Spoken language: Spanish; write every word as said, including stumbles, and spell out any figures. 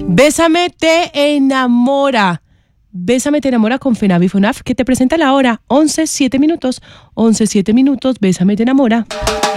Bésame te enamora. Bésame te enamora con Fenavi Fonaf, que te presenta la hora once, siete minutos. once, siete minutos, Bésame te enamora.